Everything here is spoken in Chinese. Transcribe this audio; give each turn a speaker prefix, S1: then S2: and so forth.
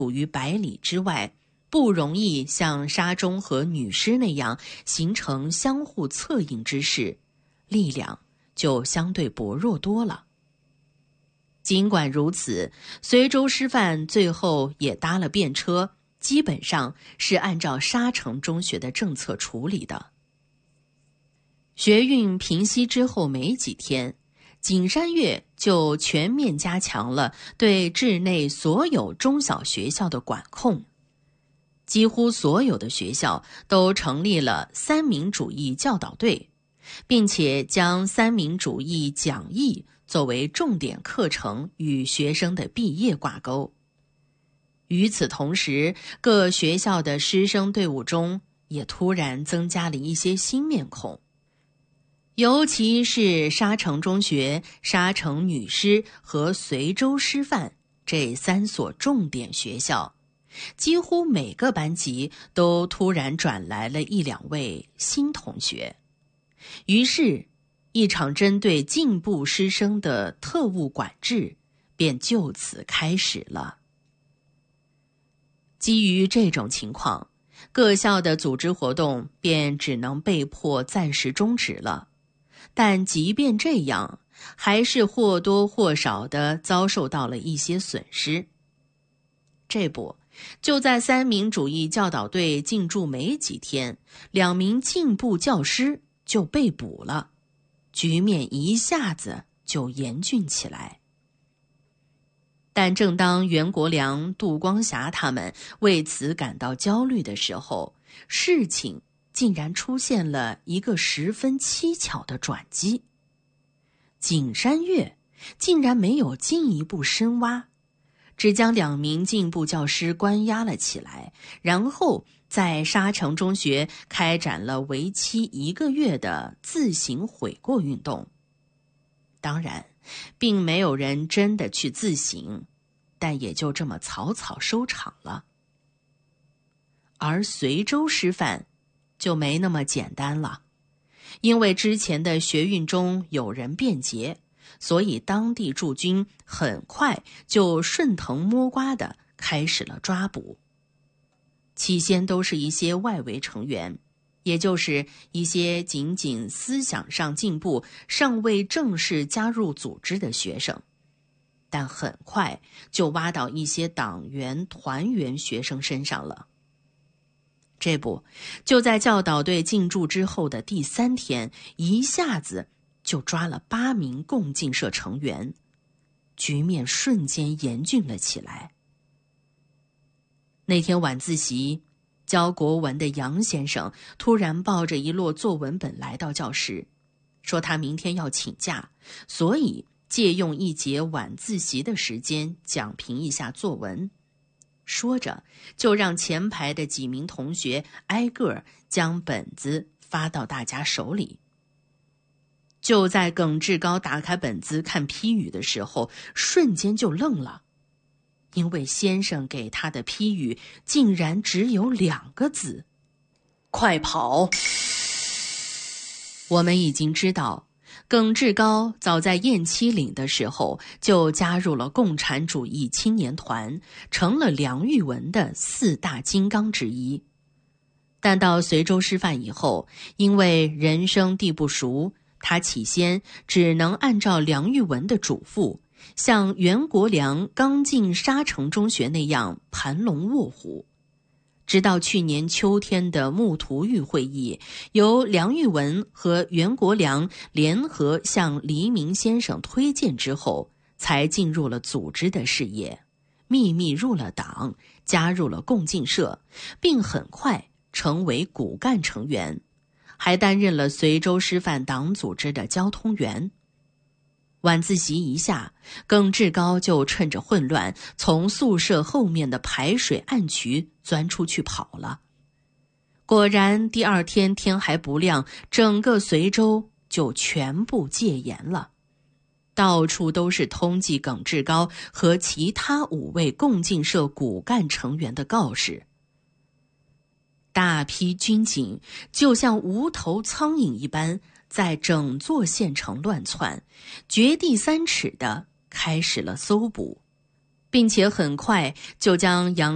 S1: 处于100里之外，不容易像沙中和女尸那样形成相互策应之势，力量就相对薄弱多了。尽管如此，随州师范最后也搭了便车，基本上是按照沙城中学的政策处理的。学运平息之后没几天，景山岳就全面加强了对治内所有中小学校的管控，几乎所有的学校都成立了三民主义教导队，并且将三民主义讲义作为重点课程与学生的毕业挂钩。与此同时，各学校的师生队伍中也突然增加了一些新面孔，尤其是沙城中学、沙城女师和随州师范这3所重点学校，几乎每个班级都突然转来了1、2位新同学。于是，一场针对进步师生的特务管制便就此开始了。基于这种情况，各校的组织活动便只能被迫暂时终止了。但即便这样，还是或多或少地遭受到了一些损失。这不，就在三民主义教导队进驻没几天，2名进步教师就被捕了，局面一下子就严峻起来。但正当袁国良、杜光霞他们为此感到焦虑的时候，事情竟然出现了一个十分蹊跷的转机。景山岳竟然没有进一步深挖，只将2名进步教师关押了起来，然后在沙城中学开展了为期1个月的自行悔过运动。当然，并没有人真的去自省，但也就这么草草收场了。而随州师范就没那么简单了，因为之前的学运中有人辩解，所以当地驻军很快就顺藤摸瓜地开始了抓捕。起先都是一些外围成员，也就是一些仅仅思想上进步、尚未正式加入组织的学生，但很快就挖到一些党员、团员学生身上了。这不，就在教导队进驻之后的第3天，一下子就抓了8名共进社成员，局面瞬间严峻了起来。那天晚自习，教国文的杨先生突然抱着一摞作文本来到教室，说他明天要请假，所以借用1节晚自习的时间讲评一下作文。说着，就让前排的几名同学挨个将本子发到大家手里。就在耿志高打开本子看批语的时候，瞬间就愣了，因为先生给他的批语竟然只有2个字：快跑！我们已经知道，耿志高早在雁栖岭的时候就加入了共产主义青年团，成了梁玉文的4大金刚之一。但到随州师范以后，因为人生地不熟，他起先只能按照梁玉文的嘱咐，像袁国良刚进沙城中学那样盘龙卧虎。直到去年秋天的木图玉会议，由梁玉文和袁国良联合向黎明先生推荐之后，才进入了组织的视野，秘密入了党，加入了共进社，并很快成为骨干成员，还担任了随州师范党组织的交通员。晚自习一下，耿志高就趁着混乱，从宿舍后面的排水暗渠钻出去跑了。果然，第2天天还不亮，整个随州就全部戒严了，到处都是通缉耿志高和其他5位共进社骨干成员的告示。大批军警就像无头苍蝇一般，在整座县城乱窜，掘地3尺的开始了搜捕，并且很快就将杨